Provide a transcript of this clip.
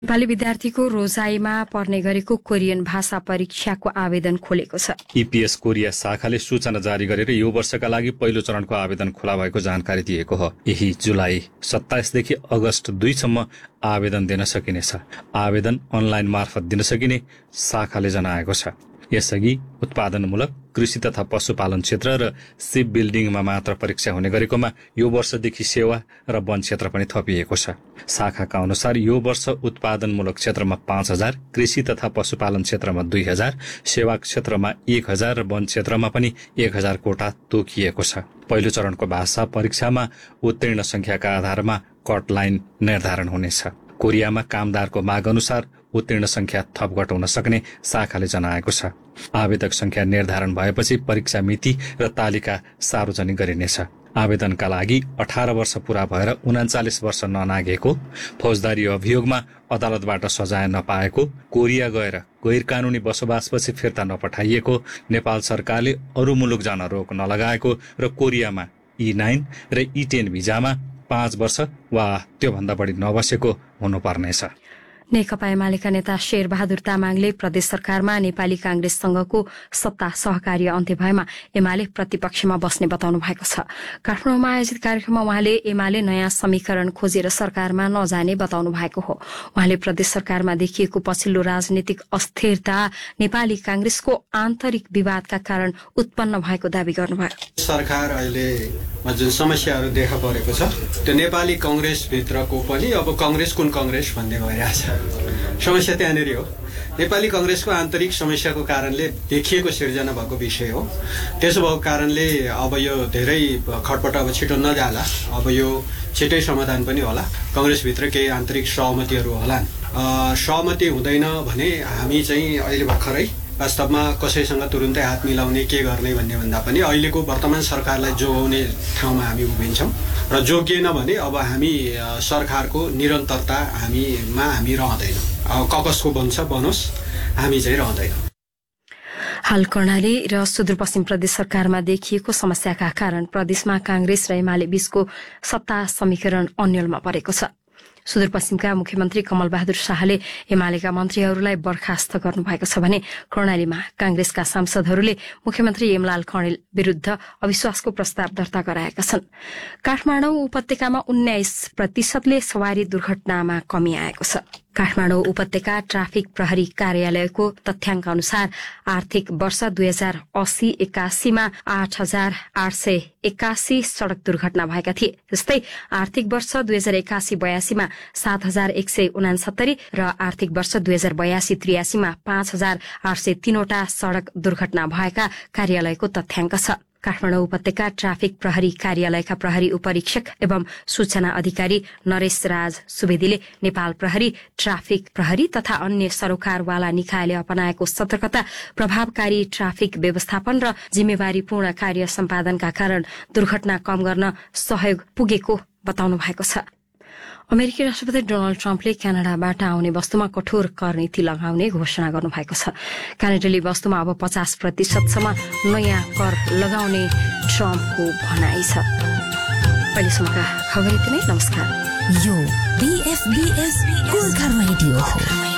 नेपाली विद्यार्थीको रोजाइमा पर्ने गरेको कोरियन भाषा परीक्षाको आवेदन खोलेको छ। ईपीएस कोरिया शाखाले सूचना जारी गरेर यो वर्षका लागि पहिलो चरणको आवेदन खुला भएको जानकारी दिएको हो। यही जुलाई 27 देखि अगस्त 2 सम्म आवेदन दिन सकिनेछ। आवेदन अनलाइन मार्फत दिन सकिने शाखाले जनाएको छ। यसअघि उत्पादनमूलक कृषि तथा पशुपालन क्षेत्र र सिप बिल्डिङमा मात्र परीक्षा हुने गरेकोमा यो वर्षदेखि सेवा र वन क्षेत्र पनि थपिएको छ। शाखाका अनुसार यो वर्ष उत्पादनमूलक क्षेत्रमा 5000, कृषि तथा पशुपालन क्षेत्रमा 2000, सेवा क्षेत्रमा 1000 र वन क्षेत्रमा पनि 1000 कोटा तोकिएको छ। पहिलो चरणको भाषा परीक्षामा उत्तीर्ण संख्याका आधारमा कट लाइन निर्धारण हुनेछ। कोरियामा कामदारको माग अनुसार उत्तीर्ण संख्या थपघट हुन सक्ने शाखाले जनाएको छ। आवेदक संख्या निर्धारण भएपछि परीक्षा मिति र तालिका सार्वजनिक गरिनेछ। आवेदनका लागि 18 वर्ष पूरा भएर 39 वर्ष ननागेको, फौजदारी अभियोगमा अदालतबाट सजाय नपाएको, कोरिया गएर गैर कानूनी बसोबासपछि फिर्ता नपठाइएको, नेपाल सरकारले अरू मुलुक जान रोक नलगाएको र कोरियामा E9 र E10 भिजामा 5 वर्ष वा त्योभन्दा बढी नबसेको हुनुपर्नेछ। नेकपा एमालेका नेता शेरबहादुर तामाङले प्रदेश सरकारमा नेपाली कांग्रेससँगको सत्ता सहकार्य अन्त्य भएमा एमाले प्रतिपक्षमा बस्ने बताउनु भएको छ। काठमाडौँमा आयोजित कार्यक्रममा उहाँले एमाले नयाँ समीकरण खोजेर सरकारमा नजाने बताउनु भएको हो। उहाँले प्रदेश सरकारमा देखिएको पछिल्लो राजनीतिक अस्थिरता नेपाली कांग्रेसको आन्तरिक विवादका कारण उत्पन्न भएको दावी गर्नुभयो। सरकार अहिले जुन समस्याहरू देखा परेको छ त्यो नेपाली कांग्रेसभित्रको पनि अब कांग्रेस कुन कांग्रेस भन्ने भइरहेछ। समस्या त्यहाँनिर हो। नेपाली कांग्रेसको आन्तरिक समस्याको कारणले देखिएको सिर्जना भएको विषय हो। त्यसो भएको कारणले अब यो धेरै खटपट अब छिटो नजाला, अब यो छिटै समाधान पनि होला। कांग्रेसभित्र केही आन्तरिक सहमतिहरू होलान्। सहमति हुँदैन भने हामी चाहिँ अहिले भर्खरै वास्तवमा कसैसँग तुरुन्तै हात मिलाउने के गर्ने भन्ने भन्दा पनि अहिलेको वर्तमान सरकारलाई जोगाउने ठाउँमा हामी उभिन्छौँ र जोगिएन भने अब हामी सरकारको निरन्तरता हामी रहँदैनौँ। ककसको बन्छ बनोस्, हामी चाहिँ रहँदैनौँ। हाल कर्णाली र सुदूरपश्चिम प्रदेश सरकारमा देखिएको समस्याका कारण प्रदेशमा कांग्रेस र एमाले बीचको सत्ता समीकरण अन्यलमा परेको छ। सुदूरपश्चिमका मुख्यमन्त्री कमलबहादुर शाहले एमालेका मन्त्रीहरूलाई बर्खास्त गर्नुभएको छ भने कर्णालीमा कांग्रेसका सांसदहरूले मुख्यमन्त्री यमलाल कणेल विरूद्ध अविश्वासको प्रस्ताव दर्ता गराएका छन्। काठमाडौँ उपत्यकामा 19% सवारी दुर्घटनामा कमी आएको छ। काठमाडौँ उपत्यका ट्राफिक प्रहरी कार्यालयको तथ्याङ्क अनुसार आर्थिक वर्ष 2080-81 मा 8881 सड़क दुर्घटना भएका थिए। जस्तै आर्थिक वर्ष 2081-82 मा 7169 र आर्थिक वर्ष 2082-83 मा 5803 वटा सड़क दुर्घटना भएका कार्यालयको तथ्याङ्क छ। काठमाडौँ उपत्यका ट्राफिक प्रहरी कार्यालयका प्रहरी उपरीक्षक एवं सूचना अधिकारी नरेश राज सुवेदीले नेपाल प्रहरी, ट्राफिक प्रहरी तथा अन्य सरोकारवाला निकायले अपनाएको सतर्कता, प्रभावकारी ट्राफिक व्यवस्थापन र जिम्मेवारीपूर्ण कार्य सम्पादनका कारण दुर्घटना कम गर्न सहयोग पुगेको बताउनु भएको छ। अमेरिकी राष्ट्रपति डोनाल्ड ट्रम्पले क्यानाडाबाट आउने वस्तुमा कठोर कर नीति लगाउने घोषणा गर्नुभएको छ। क्यानाडाली वस्तुमा अब 50% नयाँ कर लगाउने ट्रम्पको भनाइ छ। अहिलेसम्मका खबर यति नै। नमस्कार। यो BFBS गोर्खा रेडियो हो।